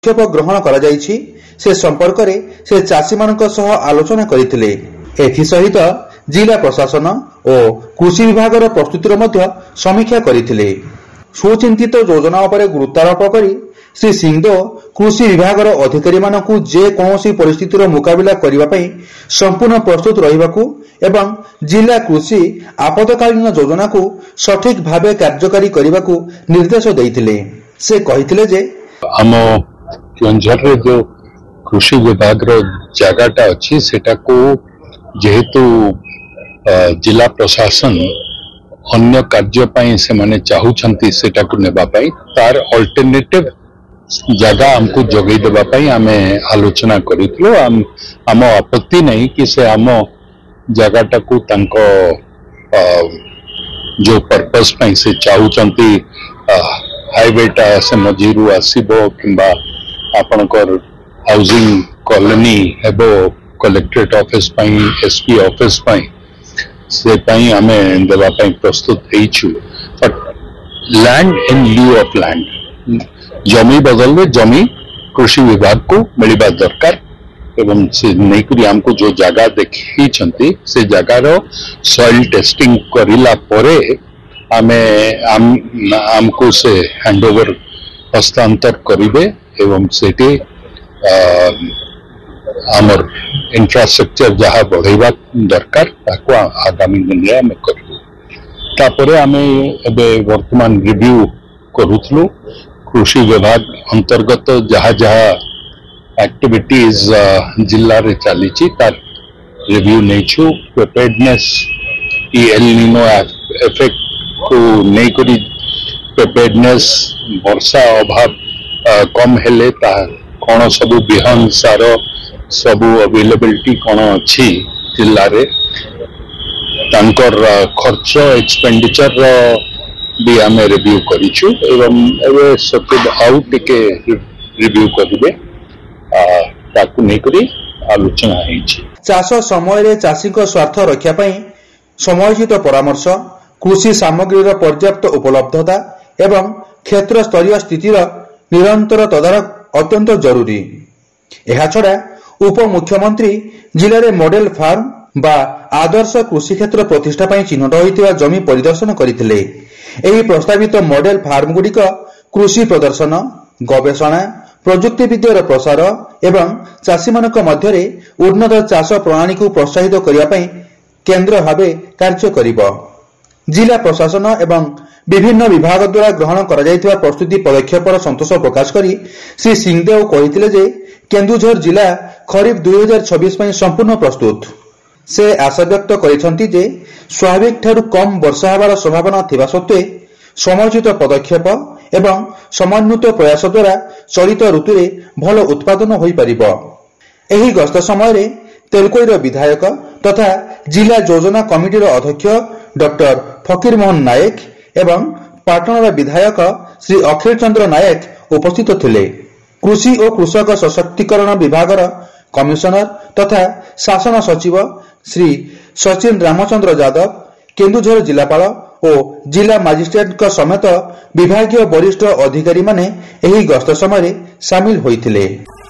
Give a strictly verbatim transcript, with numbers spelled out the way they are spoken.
पदक्षेप ग्रहण करा जायछि से संपर्क रे से चाषी मानक सह आलोचना करथिले। एथि सहित जिला प्रशासन और कृषि विभाग प्रस्तुतिर मध्य समीक्षा करथिले। सुचिंतित योजना उपरे गुरुत्वारोप करी श्री सिंहदेव कृषि विभाग अधिकारी मानकु जे कोनोसी परिस्थितिर मुकाबिला करिबा पई संपूर्ण प्रस्तुत रहिबाकू एवं जिला कृषि आपदकालीन योजना को सठिक भावे कार्यकारी करिबाकू निर्देश दैथिले। से कहिथिले जे हम केंझर रे जो कृषि विभाग रो जगहटा अछि सेटा को जेहेतु जिला प्रशासन अन्य कार्य पई से माने चाहुछंती सेटा को नेबा पई तार अल्टरनेटिव जगह हमको जगै देबा पई हमें आलोचना करितलो। हम हम आपत्ति नहीं कि से हम जगहटा को तांको जो पर्पस पई से चाहुछंती हाईवेटा से मजीरू आसीबो किंबा आपनकर हाउसिंग कॉलोनी हेबो कलेक्टरेट ऑफिस पई एसपी ऑफिस पई से पई हमें देवा पई प्रस्तुत हेइछु। But land in लिeu of land जमी बदल में जमी कृषि विभाग को मिलवा दरकार एवं से नहीं करी हमको जो जगह देखी छंती से जगह रो सॉइल टेस्टिंग करिला परे हमें आम हमको से हैंडओवर हस्तांतर करिवे एवं सेठी आमर इंफ्रास्ट्रक्चर जहाँ बढ़ेबा दरकार ताको आगामी दिन रे हमें करिवो। तापरे हमें एबे वर्तमान रिव्यू करूथलु कृषि विभाग अंतर्गत जहाँ जहाँ एक्टिविटीज जिल्ला रे चलीची तार review नेछु। Preparedness E El Nino effect को नहीं करी प्रिपेयर्डनेस वर्षा अभाव कम हेले ता कौन सबु बिहन सार सबु अवेलेबिलिटी कौन अच्छी जिल्ला रे तांकर खर्च एक्सपेंडिचर भी आमे रिव्यू करिछु एवं एवे सकेद आउट टिके रिव्यू करिवे ताकू नहीं करी आलोचना हेछि। चाष समय रे चाषी को स्वार्थ रक्षा पई समयोचित परामर्श कृषि सामग्री पर्याप्त उपलब्धता एवं क्षेत्र स्तरीय स्थितिर निरंतर तदारक अत्यंत जरूरी। एहा छड़ा उप मुख्यमंत्री जिले में मॉडल फार्म बा आदर्श कृषि क्षेत्र प्रतिष्ठा पई चिन्हट होइतिबा जमी परिदर्शन करथिले। एही प्रस्तावित मॉडल फार्म गुड़िक कृषि प्रदर्शन गवेषणा प्रजुक्ति विद्यार प्रसार एवं चाषी मानक मध्यरे उन्नत चाष प्रणाली को प्रोत्साहित करिया पई केंद्र भावे कार्य करिबो। जिला प्रशासन एवं विभिन्न विभाग द्वारा ग्रहण करा जायतिबा प्रस्तुति पदक्षेपर संतोष प्रकाश करी श्री सिंहदेव कहिथिले जे केन्दुझर जिला खरीफ दुई हजार छब्बीस पई संपूर्ण प्रस्तुत। से आशा व्यक्त करिसंती जे स्वाभाविक ठारू कम वर्षा हेबार संभावना थिबा सत्वे समयोचित पदक्षेप एवं समन्वित प्रयास द्वारा चलित ऋतुरे भल उत्पादन होई परिबो। एही गस्त समय रे तेलकोईर विधायक तथा जिला योजना कमिटीर अध्यक्ष डॉक्टर फकीर मोहन नायक एवं पाटणार विधायक श्री अखिल चंद्र नायक उपस्थित थिले। कृषि और कृषक सशक्तिकरण विभाग कमिशनर तथा शासन सचिव श्री सचिन रामचंद्र यादव केन्दुझर जिलापाल और जिला मजिस्ट्रेट समेत विभागीय वरिष्ठ अधिकारी माने एही गस्त समय सामिल होइथिले।